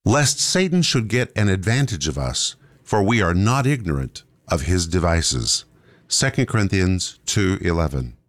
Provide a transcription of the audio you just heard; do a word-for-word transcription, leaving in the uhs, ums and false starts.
lest Satan should get an advantage of us, for we are not ignorant of his devices. Second Corinthians two eleven.